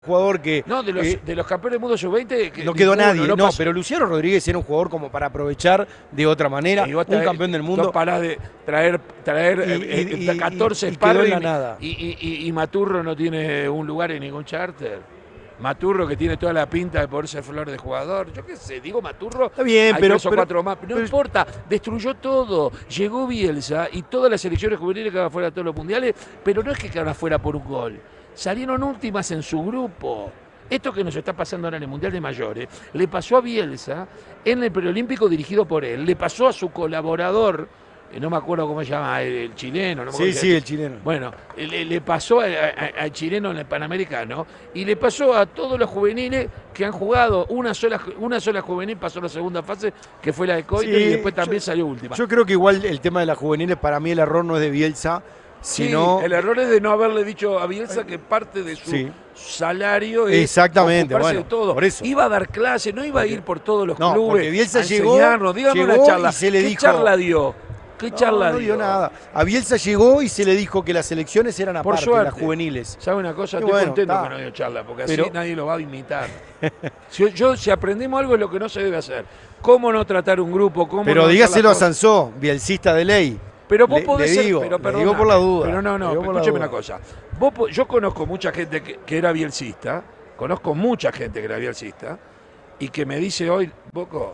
jugador que... No, de los campeones del mundo sub-20... No quedó nadie, no, pasó. pero Luciano Rodríguez era un jugador como para aprovechar de otra manera, un campeón del mundo. No parás de traer 14 sparring y Maturro no tiene un lugar en ningún charter. Maturro, que tiene toda la pinta de poder ser flor de jugador. Yo qué sé, digo Maturro. Está bien, hay pero 3 o 4 más. No importa, destruyó todo. Llegó Bielsa y todas las selecciones juveniles quedaron fuera de todos los mundiales, pero no es que quedaron fuera por un gol. Salieron últimas en su grupo. Esto que nos está pasando ahora en el Mundial de Mayores, le pasó a Bielsa en el preolímpico dirigido por él, le pasó a su colaborador, no me acuerdo cómo se llama, el chileno. No me acuerdo el chileno. Bueno, le pasó al chileno en el Panamericano y le pasó a todos los juveniles que han jugado una sola juvenil, pasó a la segunda fase, que fue la de Coito, y después también salió última. Yo creo que igual el tema de las juveniles, para mí el error no es de Bielsa, sino... Sí, el error es de no haberle dicho a Bielsa que parte de su salario es exactamente, ocuparse de todo. Por eso. Iba a dar clases, no iba a ir por todos los clubes. Porque Bielsa a llegó una charla. Y se le dijo, charla dio? ¿Qué charla dio? No dio nada. A Bielsa llegó y se le dijo que las elecciones eran aparte, las juveniles. ¿Sabe una cosa? Estoy contento que no dio charla, porque así nadie lo va a imitar. Si aprendemos algo es lo que no se debe hacer. ¿Cómo no tratar un grupo? Pero dígaselo a Sansó, bielcista de ley. Pero vos podés ser, digo por la duda. Pero no, escúcheme una cosa. Yo conozco mucha gente que era bielcista, y que me dice hoy, Boco,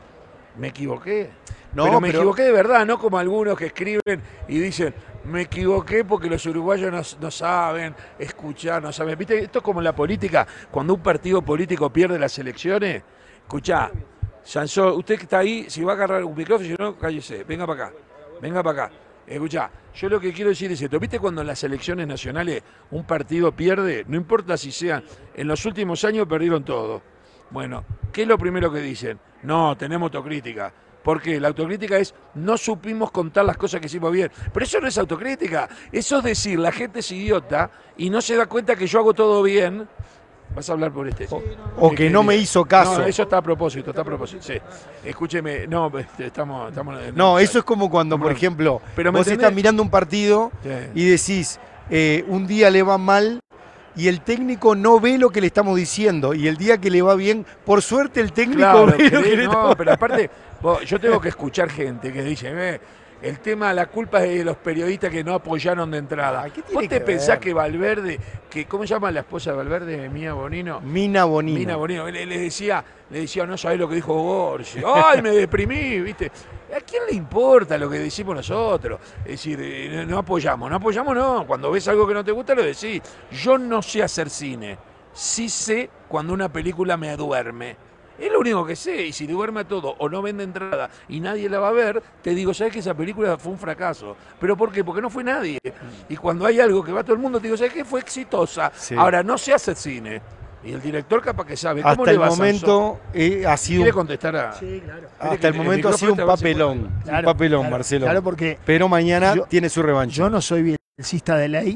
me equivoqué. Pero me equivoqué de verdad, no como algunos que escriben y dicen, me equivoqué porque los uruguayos no saben escuchar, no saben. ¿Viste? Esto es como en la política, cuando un partido político pierde las elecciones. Escuchá, Sansó, usted que está ahí, si va a agarrar un micrófono, si no, cállese, venga para acá. Escuchá, yo lo que quiero decir es esto. ¿Viste cuando en las elecciones nacionales un partido pierde? No importa si sean, en los últimos años perdieron todo. Bueno, ¿qué es lo primero que dicen? No, tenemos autocrítica. Porque la autocrítica es, no supimos contar las cosas que hicimos bien. Pero eso no es autocrítica. Eso es decir, la gente es idiota y no se da cuenta que yo hago todo bien. Vas a hablar por este. O que no me hizo caso. No, eso está a propósito, sí. Escúcheme, estamos... No, eso es como cuando, por ejemplo, vos estás mirando un partido y decís, un día le va mal y el técnico no ve lo que le estamos diciendo. Y el día que le va bien, por suerte el técnico ve lo que le estamos... pero aparte, yo tengo que escuchar gente que dice, el tema, la culpa es de los periodistas que no apoyaron de entrada. ¿Vos te pensás que Valverde, ¿cómo se llama la esposa de Valverde? Mina Bonino. Mina Bonino. Le decía, no sabés lo que dijo Gorsi. ¡Ay, me deprimí! ¿Viste? ¿A quién le importa lo que decimos nosotros? Es decir, no apoyamos. Cuando ves algo que no te gusta, lo decís. Yo no sé hacer cine. Sí sé cuando una película me duerme. Es lo único que sé, y si duerme a todo o no vende entrada y nadie la va a ver, te digo, ¿sabes que esa película fue un fracaso? ¿Pero por qué? Porque no fue nadie. Y cuando hay algo que va a todo el mundo, te digo, ¿sabes qué? Fue exitosa. Sí. Ahora, no se hace cine. Y el director capaz que sabe. ¿Cómo hasta le va el momento ha sido... ¿Quiere contestar a...? Sí, claro. Hasta el momento ha sido un papelón. Claro, un papelón, Marcelo. Claro, porque... Pero mañana tiene su revancha. Yo no soy bielcista de ley,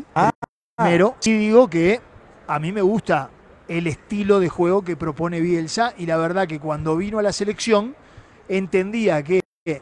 pero sí digo que a mí me gusta el estilo de juego que propone Bielsa, y la verdad que cuando vino a la selección entendía que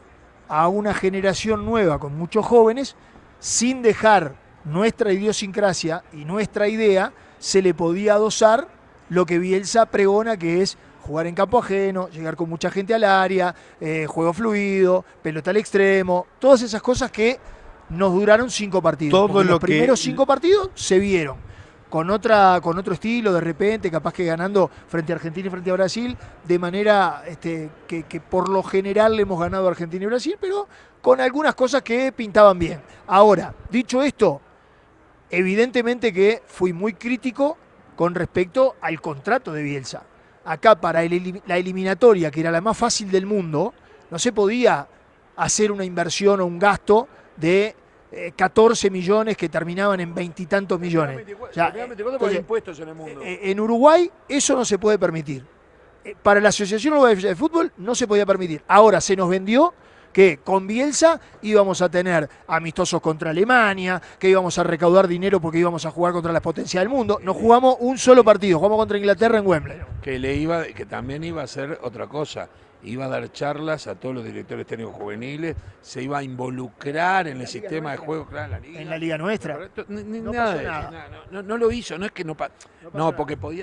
a una generación nueva con muchos jóvenes, sin dejar nuestra idiosincrasia y nuestra idea, se le podía dosar lo que Bielsa pregona, que es jugar en campo ajeno, llegar con mucha gente al área, juego fluido, pelota al extremo, todas esas cosas que nos duraron 5 partidos. Los primeros 5 partidos se vieron con otro estilo, de repente, capaz que ganando frente a Argentina y frente a Brasil, de manera que por lo general le hemos ganado a Argentina y Brasil, pero con algunas cosas que pintaban bien. Ahora, dicho esto, evidentemente que fui muy crítico con respecto al contrato de Bielsa. Acá, para la eliminatoria, que era la más fácil del mundo, no se podía hacer una inversión o un gasto de 14 millones que terminaban en 20 y tantos millones. Impuestos en el mundo. En Uruguay eso no se puede permitir. Para la Asociación Uruguaya de Fútbol no se podía permitir. Ahora se nos vendió que con Bielsa íbamos a tener amistosos contra Alemania, que íbamos a recaudar dinero porque íbamos a jugar contra las potencias del mundo. No jugamos un solo partido, jugamos contra Inglaterra en Wembley. Que también iba a ser otra cosa. iba a dar charlas a todos los directores técnicos juveniles, se iba a involucrar en el sistema de juego, claro, en la liga nuestra. No lo hizo, no es que no porque